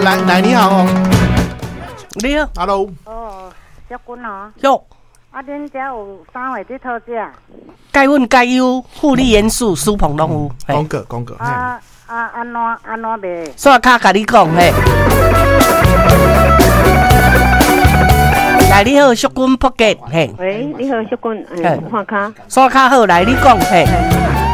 来，你好哦。 你好 ，Hello。 哦，小君哦。 哟， 恁遮有啥货伫讨食？ 钙粉钙优护理元素苏鹏拢有。 讲个。 安怎卖？ 刷卡甲你讲嘿。来，你好，淑君扑吉嘿。 喂，你好，小君，刷卡。 刷卡好，来你讲嘿。